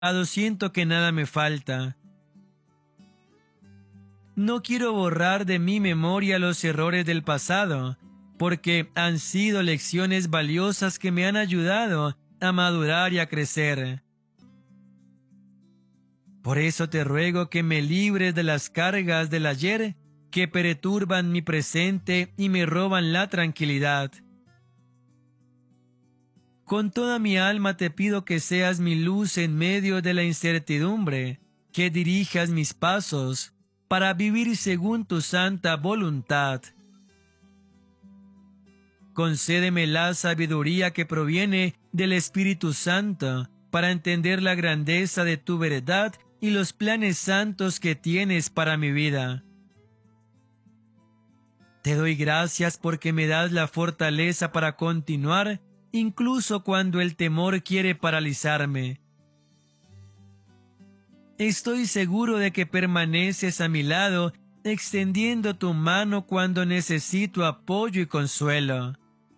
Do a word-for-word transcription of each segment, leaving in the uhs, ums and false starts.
siento que nada me falta. No quiero borrar de mi memoria los errores del pasado, porque han sido lecciones valiosas que me han ayudado a madurar y a crecer. Por eso te ruego que me libres de las cargas del ayer que perturban mi presente y me roban la tranquilidad. Con toda mi alma te pido que seas mi luz en medio de la incertidumbre, que dirijas mis pasos para vivir según tu santa voluntad. Concédeme la sabiduría que proviene del Espíritu Santo para entender la grandeza de tu verdad y los planes santos que tienes para mi vida. Te doy gracias porque me das la fortaleza para continuar, incluso cuando el temor quiere paralizarme. Estoy seguro de que permaneces a mi lado, extendiendo tu mano cuando necesito apoyo y consuelo.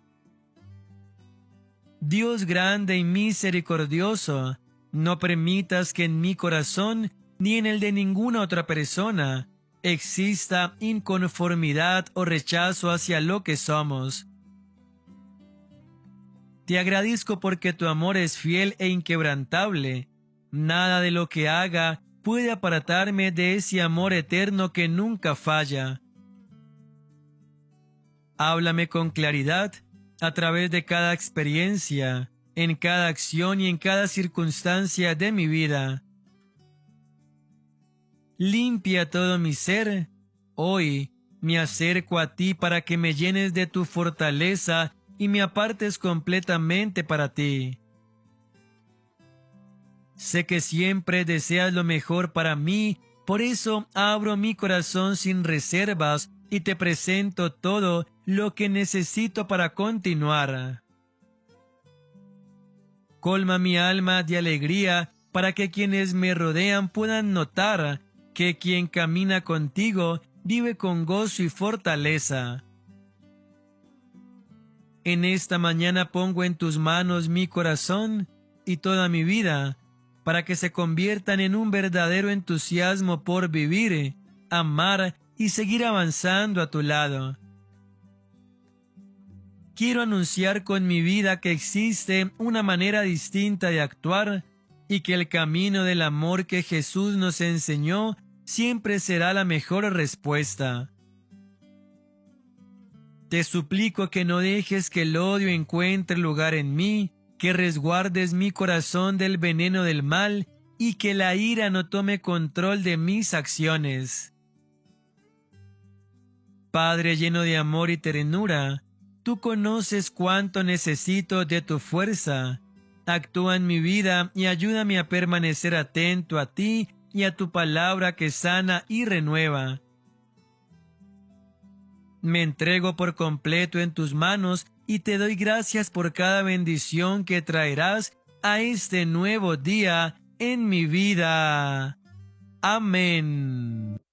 Dios grande y misericordioso, no permitas que en mi corazón, ni en el de ninguna otra persona, exista inconformidad o rechazo hacia lo que somos. Te agradezco porque tu amor es fiel e inquebrantable. Nada de lo que haga puede apartarme de ese amor eterno que nunca falla. Háblame con claridad a través de cada experiencia, en cada acción y en cada circunstancia de mi vida. Limpia todo mi ser. Hoy me acerco a ti para que me llenes de tu fortaleza y me apartes completamente para ti. Sé que siempre deseas lo mejor para mí, por eso abro mi corazón sin reservas y te presento todo lo que necesito para continuar. Colma mi alma de alegría para que quienes me rodean puedan notar que quien camina contigo vive con gozo y fortaleza. En esta mañana pongo en tus manos mi corazón y toda mi vida, para que se conviertan en un verdadero entusiasmo por vivir, amar y seguir avanzando a tu lado. Quiero anunciar con mi vida que existe una manera distinta de actuar y que el camino del amor que Jesús nos enseñó siempre será la mejor respuesta. Te suplico que no dejes que el odio encuentre lugar en mí, que resguardes mi corazón del veneno del mal y que la ira no tome control de mis acciones. Padre lleno de amor y ternura, tú conoces cuánto necesito de tu fuerza. Actúa en mi vida y ayúdame a permanecer atento a ti y a tu palabra que sana y renueva. Me entrego por completo en tus manos y te doy gracias por cada bendición que traerás a este nuevo día en mi vida. Amén.